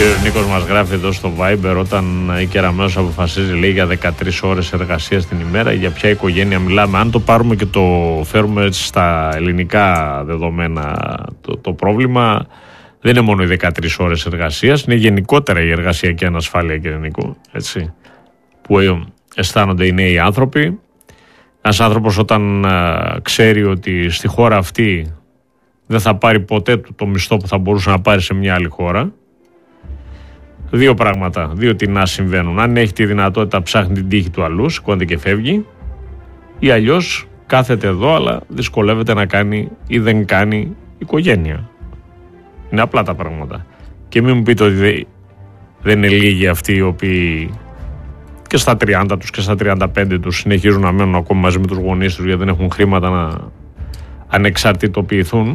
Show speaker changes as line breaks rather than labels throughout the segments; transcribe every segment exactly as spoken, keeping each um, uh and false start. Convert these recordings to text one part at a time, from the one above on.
Ο Νίκος μας γράφει εδώ στο Viber, όταν η Κεραμέως αποφασίζει, λέει, για δεκατρείς ώρες εργασίας την ημέρα, για ποια οικογένεια μιλάμε? Αν το πάρουμε και το φέρουμε έτσι στα ελληνικά δεδομένα, το, το πρόβλημα δεν είναι μόνο οι δεκατρείς ώρες εργασίας, είναι γενικότερα η εργασιακή ανασφάλεια, κύριε Νίκο, έτσι, που αισθάνονται οι νέοι άνθρωποι. Ένας άνθρωπος όταν α, ξέρει ότι στη χώρα αυτή δεν θα πάρει ποτέ το μισθό που θα μπορούσε να πάρει σε μια άλλη χώρα, δύο πράγματα, δύο τινά συμβαίνουν. Αν έχει τη δυνατότητα, ψάχνει την τύχη του αλλού, σηκώνεται και φεύγει, ή αλλιώς κάθεται εδώ αλλά δυσκολεύεται να κάνει ή δεν κάνει οικογένεια. Είναι απλά τα πράγματα. Και μην μου πείτε ότι δεν είναι λίγοι αυτοί οι οποίοι και στα τριάντα τους και στα τριάντα πέντε τους συνεχίζουν να μένουν ακόμα μαζί με τους γονείς τους, γιατί δεν έχουν χρήματα να ανεξαρτητοποιηθούν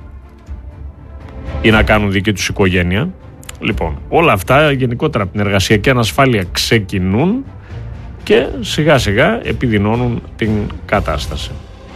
ή να κάνουν δική τους οικογένεια. Λοιπόν, όλα αυτά γενικότερα από την εργασιακή ανασφάλεια ξεκινούν και σιγά σιγά επιδεινώνουν την κατάσταση.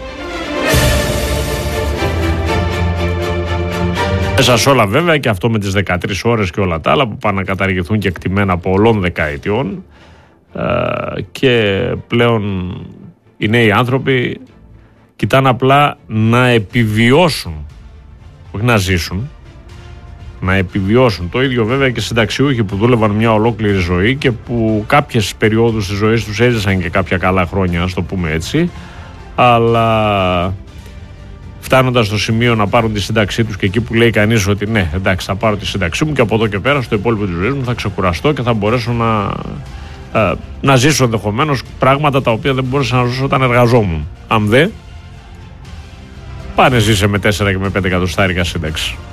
Μέσα σε όλα βέβαια και αυτό με τις δεκατρείς ώρες και όλα τα άλλα που πάνε να καταργηθούν και εκτιμένα από ολών δεκαετιών, και πλέον οι νέοι άνθρωποι κοιτάνε απλά να επιβιώσουν, όχι να ζήσουν, να επιβιώσουν. Το ίδιο βέβαια και συνταξιούχοι που δούλευαν μια ολόκληρη ζωή και που κάποιες περιόδους της ζωής τους έζησαν και κάποια καλά χρόνια, ας το πούμε έτσι, αλλά φτάνοντας στο σημείο να πάρουν τη σύνταξή τους και εκεί που λέει κανείς ότι ναι, εντάξει, θα πάρω τη σύνταξή μου και από εδώ και πέρα στο υπόλοιπο της ζωής μου θα ξεκουραστώ και θα μπορέσω να, ε, να ζήσω ενδεχομένως πράγματα τα οποία δεν μπορούσα να ζήσω όταν εργαζόμουν. Αν δε, πάνε ζήσε με τέσσερα και με πέντε εκατοστάρικα σύνταξη.